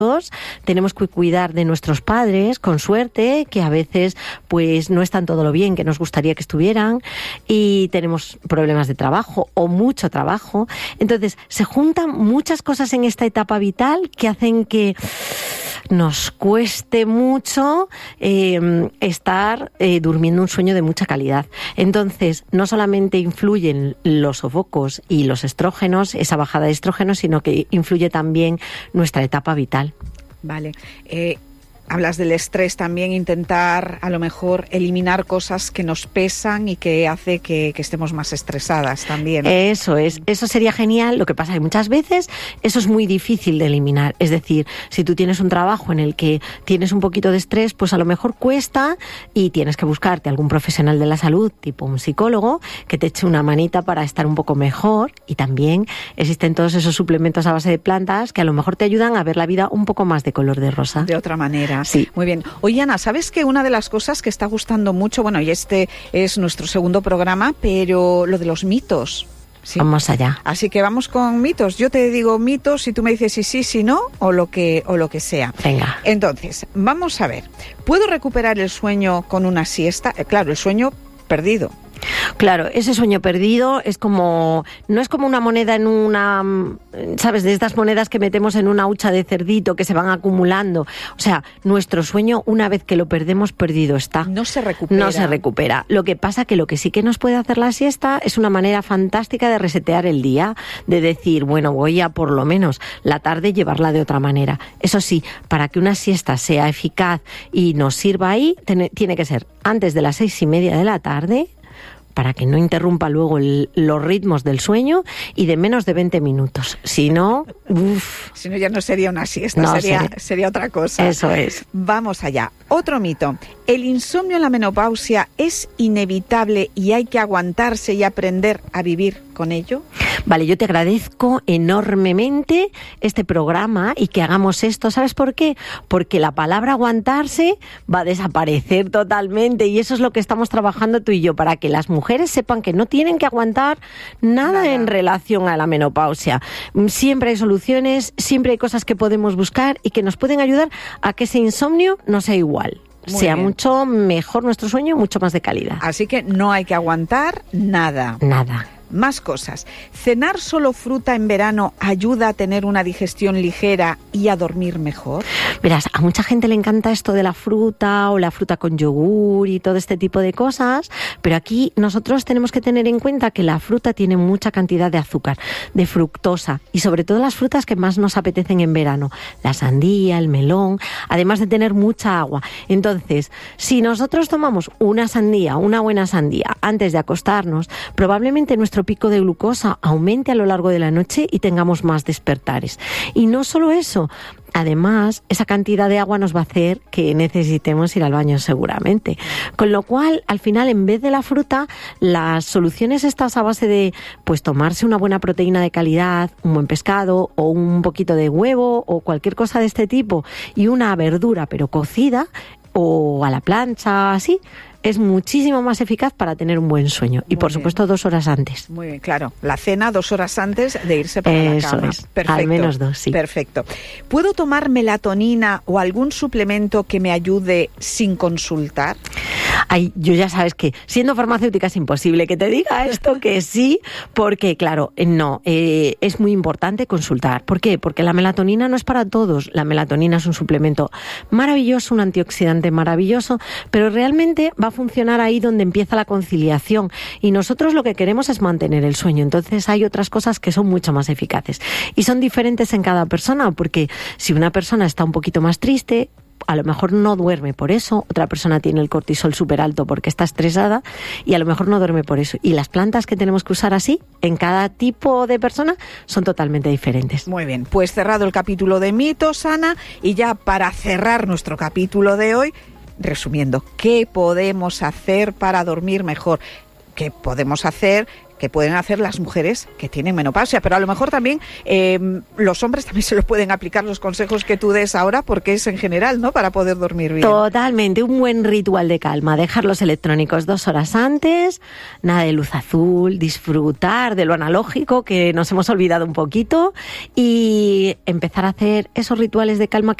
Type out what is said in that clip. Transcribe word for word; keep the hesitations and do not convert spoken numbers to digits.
tenemos que cuidar de nuestros padres, con suerte, que a veces pues no están todo lo bien que nos gustaría que estuvieran, y tenemos problemas de trabajo o mucho trabajo. Entonces, se juntan muchas cosas en esta etapa vital que hacen que nos cueste mucho eh, estar eh, durmiendo un sueño de mucha calidad. Entonces, no solamente influyen los sofocos y los estrógenos, esa bajada de estrógenos, sino que influye también nuestra etapa vital. Vale. Eh, hablas del estrés también, intentar a lo mejor eliminar cosas que nos pesan y que hace que, que estemos más estresadas también. Eso es, eso sería genial. Lo que pasa es que muchas veces eso es muy difícil de eliminar. Es decir, si tú tienes un trabajo en el que tienes un poquito de estrés, pues a lo mejor cuesta y tienes que buscarte algún profesional de la salud, tipo un psicólogo, que te eche una manita para estar un poco mejor. Y también existen todos esos suplementos a base de plantas que a lo mejor te ayudan a ver la vida un poco más de color de rosa. De otra manera. Sí. Muy bien. Oye, Ana, ¿sabes que una de las cosas que está gustando mucho, bueno, y este es nuestro segundo programa, pero lo de los mitos? Sí. Vamos allá. Así que vamos con mitos. Yo te digo mitos y tú me dices si sí, si no, o lo que, o lo que sea. Venga. Entonces, vamos a ver. ¿Puedo recuperar el sueño con una siesta? Eh, claro, el sueño perdido. Claro, ese sueño perdido es como, no es como una moneda en una, ¿sabes? De estas monedas que metemos en una hucha de cerdito que se van acumulando. O sea, nuestro sueño, una vez que lo perdemos, perdido está. No se recupera. No se recupera. Lo que pasa que lo que sí que nos puede hacer la siesta es una manera fantástica de resetear el día, de decir, bueno, voy a por lo menos la tarde llevarla de otra manera. Eso sí, para que una siesta sea eficaz y nos sirva ahí, tiene que ser antes de las seis y media de la tarde, para que no interrumpa luego el, los ritmos del sueño, y de menos de veinte minutos. Si no, uff. Si no, ya no sería una siesta, no, sería, sería, sería otra cosa. Eso es. Vamos allá. Otro mito. ¿El insomnio en la menopausia es inevitable y hay que aguantarse y aprender a vivir con ello? Vale, yo te agradezco enormemente este programa y que hagamos esto. ¿Sabes por qué? Porque la palabra aguantarse va a desaparecer totalmente, y eso es lo que estamos trabajando tú y yo, para que las mujeres sepan que no tienen que aguantar nada, nada en relación a la menopausia. Siempre hay soluciones, siempre hay cosas que podemos buscar y que nos pueden ayudar a que ese insomnio no sea igual. Muy sea bien. Mucho mejor nuestro sueño, mucho más de calidad. Así que no hay que aguantar nada. Nada. Más cosas. ¿Cenar solo fruta en verano ayuda a tener una digestión ligera y a dormir mejor? Verás, a mucha gente le encanta esto de la fruta o la fruta con yogur y todo este tipo de cosas, pero aquí nosotros tenemos que tener en cuenta que la fruta tiene mucha cantidad de azúcar, de fructosa, y sobre todo las frutas que más nos apetecen en verano, la sandía, el melón, además de tener mucha agua. Entonces, si nosotros tomamos una sandía, una buena sandía, antes de acostarnos, probablemente nuestro pico de glucosa aumente a lo largo de la noche y tengamos más despertares. Y no solo eso, además, esa cantidad de agua nos va a hacer que necesitemos ir al baño seguramente. Con lo cual, al final, en vez de la fruta, las soluciones estas a base de pues tomarse una buena proteína de calidad, un buen pescado o un poquito de huevo o cualquier cosa de este tipo, y una verdura pero cocida o a la plancha, así, es muchísimo más eficaz para tener un buen sueño. Y, Muy por bien. supuesto, dos horas antes. Muy bien, claro. La cena dos horas antes de irse para Eso la cama. es. Perfecto. Al menos dos, sí. Perfecto. ¿Puedo tomar melatonina o algún suplemento que me ayude sin consultar? Ay, yo ya sabes que siendo farmacéutica es imposible que te diga esto que sí, porque claro, no, eh, es muy importante consultar. ¿Por qué? Porque la melatonina no es para todos. La melatonina es un suplemento maravilloso, un antioxidante maravilloso, pero realmente va a funcionar ahí donde empieza la conciliación, y nosotros lo que queremos es mantener el sueño. Entonces hay otras cosas que son mucho más eficaces y son diferentes en cada persona, porque si una persona está un poquito más triste, a lo mejor no duerme por eso, otra persona tiene el cortisol súper alto porque está estresada y a lo mejor no duerme por eso. Y las plantas que tenemos que usar así, en cada tipo de persona, son totalmente diferentes. Muy bien, pues cerrado el capítulo de mitos, Ana, y ya para cerrar nuestro capítulo de hoy, resumiendo, ¿qué podemos hacer para dormir mejor? ¿Qué podemos hacer que pueden hacer las mujeres que tienen menopausia, pero a lo mejor también eh, los hombres también se los pueden aplicar los consejos que tú des ahora, porque es en general, ¿no?, para poder dormir bien. Totalmente, un buen ritual de calma, dejar los electrónicos dos horas antes, nada de luz azul, disfrutar de lo analógico, que nos hemos olvidado un poquito, y empezar a hacer esos rituales de calma que